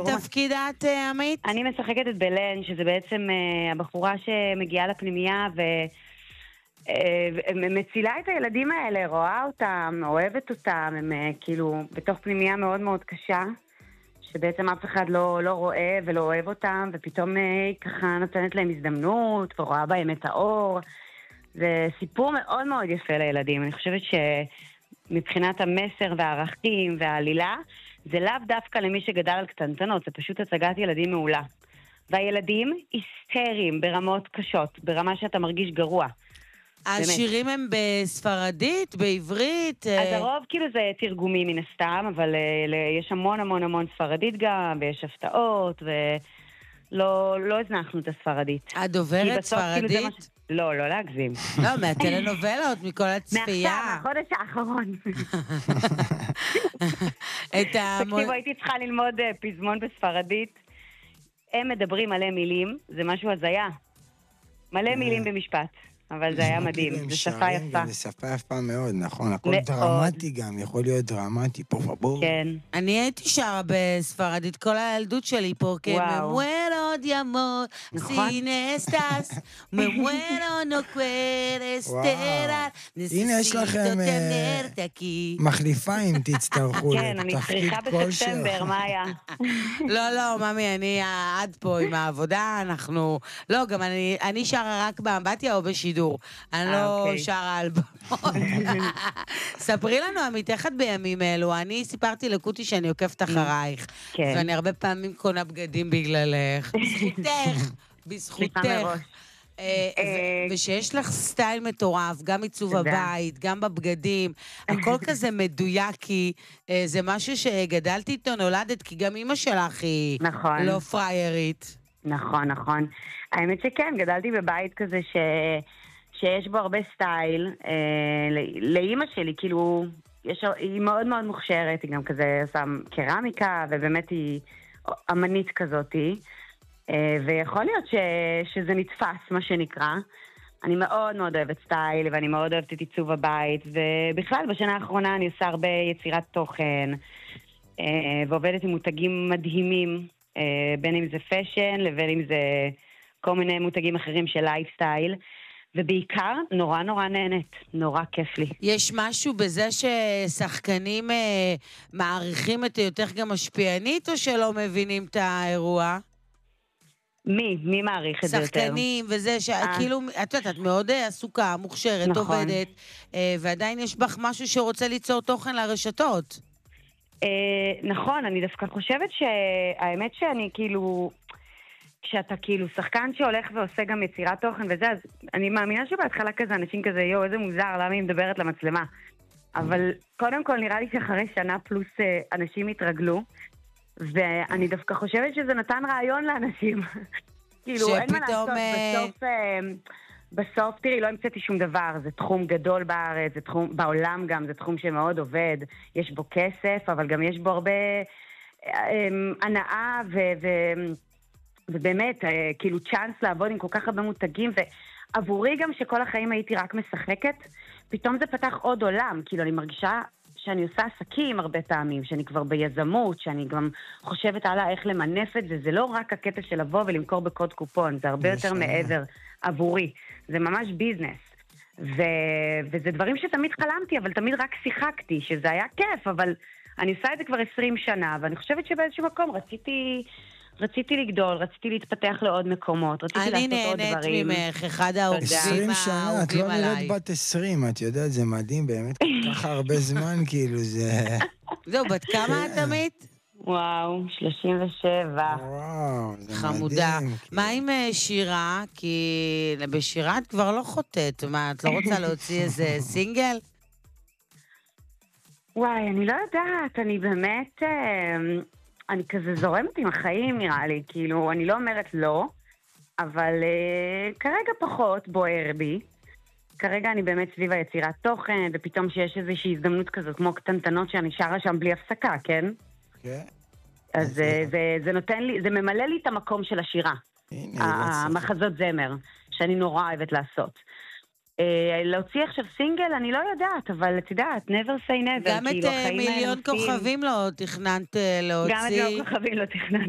תפקיד את, עמית? אני משחקת את בלן, שזה בעצם הבחורה שמגיעה לפנימייה ומצילה את הילדים האלה, רואה אותם, אוהבת אותם, הם כאילו בתוך פנימייה מאוד מאוד קשה, שבעצם אף אחד לא רואה ולא אוהב אותם, ופתאום היא ככה נותנת להם הזדמנות, ורואה בהם את האור. זה סיפור מאוד מאוד יפה לילדים. אני חושבת שמבחינת המסר והערכים והעלילה, זה לאו דווקא למי שגדל על קטנטנות, זה פשוט הצגת ילדים מעולה. והילדים היסטריים ברמות קשות, ברמה שאתה מרגיש גרוע. השירים הם בספרדית, בעברית? אז הרוב כאילו זה תרגומים מן הסתם, אבל יש המון המון המון ספרדית גם, ויש הפתעות, ולא הזנחנו את הספרדית. את דוברת ספרדית? לא להגזים. לא, מהטלנובלות, מכל הצפייה. מהחודש האחרון. תקשיבו, הייתי צריכה ללמוד פזמון בספרדית. הם מדברים מלא מילים, זה משהו הזיה. מלא מילים במשפט. אבל זה היה מדהים, זה שפה יפה. זה שפה יפה מאוד, נכון, הכל דרמטי גם, יכול להיות דרמטי, פה פבור. כן. אני הייתי שרה בספרדית כל הילדות שלי פה, כי ממוארו דיאמור, סינסטס, ממוארו נוקוורס, טרל, הנה יש לכם מחליפה אם תצטרכו. כן, אני צריכה בספטמבר, מה היה? לא, ממי, אני עד פה עם העבודה, אנחנו... לא, גם אני שרה רק באמבטיה או בשידור. אני לא שרה על במות. ספרי לנו, עמית, איך את בימים אלו? אני סיפרתי לקוטי שאני עוקבת אחרייך, ואני הרבה פעמים קונה בגדים בגללך. בזכותך. ושיש לך סטייל מטורף, גם עיצוב הבית, גם בבגדים, הכל כזה מדויק, כי זה משהו שגדלתי איתו, נולדת, כי גם אמא שלך היא לא פריירית. נכון. האמת שכן, גדלתי בבית כזה שיש בו הרבה סטייל. לאמא שלי, כאילו, היא מאוד מאוד מוכשרת, היא גם כזה עושה קרמיקה, ובאמת היא אמנית כזאת. ויכול להיות שזה נתפס, מה שנקרא. אני מאוד מאוד אוהבת סטייל, ואני מאוד אוהבת את עיצוב הבית, ובכלל בשנה האחרונה אני עושה הרבה יצירת תוכן, ועובדת עם מותגים מדהימים, בין אם זה פשן, לבין אם זה כל מיני מותגים אחרים של לייפסטייל, ובעיקר נורא נהנית, נורא כיף לי. יש משהו בזה ששחקנים מעריכים את היותך גם משפיענית, או שלא מבינים את האירוע? מי מעריך את זה יותר? שחקנים וזה, כאילו, את יודעת, את מאוד עסוקה, מוכשרת, עובדת, ועדיין יש בך משהו שרוצה ליצור תוכן לרשתות. נכון, אני דווקא חושבת שהאמת שאני כאילו, כשאתה כאילו שחקן שהולך ועושה גם יצירת תוכן וזה, אז אני מאמינה שבהתחלה כזה אנשים כזה, איזה מוזר, למה היא מדברת למצלמה? אבל קודם כל נראה לי שאחרי שנה פלוס אנשים התרגלו, ואני דווקא חושבת שזה נתן רעיון לאנשים. כאילו, אין מה לעשות, בסוף, תראי, לא המצאתי שום דבר, זה תחום גדול בארץ, זה תחום, בעולם גם, זה תחום שמאוד עובד, יש בו כסף, אבל גם יש בו הרבה הנאה, ובאמת, כאילו צ'אנס לעבוד עם כל כך הרבה מותגים, ועבורי גם שכל החיים הייתי רק משחקת, פתאום זה פתח עוד עולם, כאילו אני מרגישה שאני עושה עסקים הרבה פעמים, שאני כבר ביזמות, שאני גם חושבת עלה איך למנף את זה, זה לא רק הקטע של לבוא ולמכור בקוד קופון, זה הרבה יותר מעבר עבורי, זה ממש ביזנס, וזה דברים שתמיד חלמתי, אבל תמיד רק שיחקתי, שזה היה כיף, אבל אני עושה את זה כבר 20 שנה, ואני חושבת שבאיזשהו מקום רציתי לגדול, רציתי להתפתח לעוד מקומות, רציתי לעשות עוד דברים. אני נהנית ממך, אחד העובדים 20 שנה, את לא נראית בת 20, את יודעת, זה מדהים, באמת ככה הרבה זמן, כאילו זה... זהו, בת כמה את עמית? וואו, 37. וואו, זה חמודה. מדהים. מה עם שירה? כי בשירה את כבר לא חוטאת, מה, את לא רוצה להוציא איזה סינגל? וואי, אני לא יודעת, אני באמת... אני כזה זורמת עם החיים, נראה לי, כאילו, אני לא אומרת לא, אבל כרגע פחות בוער בי. כרגע אני באמת סביב היצירת תוכן, ופתאום שיש איזושהי הזדמנות כזאת, כמו קטנטנות שאני שרה שם בלי הפסקה, כן? כן. אז זה נותן לי, זה ממלא לי את המקום של השירה. המחזות זמר, שאני נורא אוהבת לעשות. להוציא עכשיו סינגל, אני לא יודעת, אבל את יודעת, never say never. גם את מיליון כוכבים לא תכננת להוציא. גם את מיליון כוכבים לא תכננתי